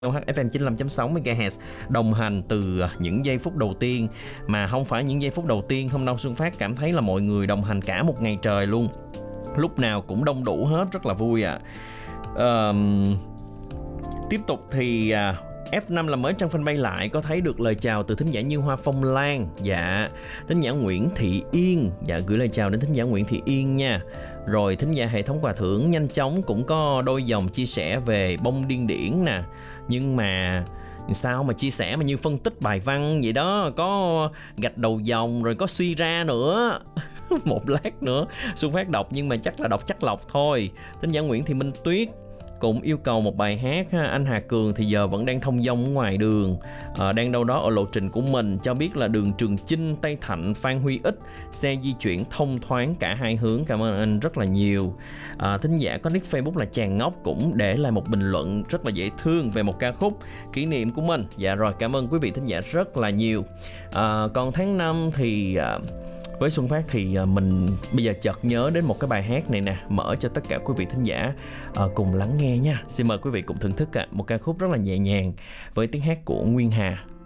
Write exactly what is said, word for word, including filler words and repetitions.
hát ép em chín mươi lăm chấm sáu mê ga héc đồng hành từ những giây phút đầu tiên, mà không phải những giây phút đầu tiên không đâu. Xuân Phát cảm thấy là mọi người đồng hành cả một ngày trời luôn, lúc nào cũng đông đủ hết, rất là vui ạ. À. Uh, tiếp tục thì uh, ép năm là mới trang fanpage lại, có thấy được lời chào từ thính giả Như Hoa Phong Lan. Dạ, thính giả Nguyễn Thị Yên, dạ gửi lời chào đến thính giả Nguyễn Thị Yên nha. Rồi thính giả hệ thống quà thưởng nhanh chóng cũng có đôi dòng chia sẻ về bông điên điển nè. Nhưng mà sao mà chia sẻ mà như phân tích bài văn vậy đó, có gạch đầu dòng rồi có suy ra nữa. Một lát nữa Xuân Phát đọc nhưng mà chắc là đọc chắc lọc thôi. Thính giả Nguyễn Thị Minh Tuyết cũng yêu cầu một bài hát ha. Anh Hà Cường thì giờ vẫn đang thông dong ở ngoài đường, à, đang đâu đó ở lộ trình của mình, cho biết là đường Trường Chinh, Tây Thạnh, Phan Huy Ích, xe di chuyển thông thoáng cả hai hướng. Cảm ơn anh rất là nhiều. À, thính giả có nick Facebook là Chàng Ngốc cũng để lại một bình luận rất là dễ thương về một ca khúc kỷ niệm của mình. Dạ rồi, cảm ơn quý vị thính giả rất là nhiều. À, còn tháng năm thì à, với Xuân Phát thì mình bây giờ chợt nhớ đến một cái bài hát này nè, mở cho tất cả quý vị thính giả uh, cùng lắng nghe nha. Xin mời quý vị cùng thưởng thức uh, một ca khúc rất là nhẹ nhàng với tiếng hát của Nguyên Hà.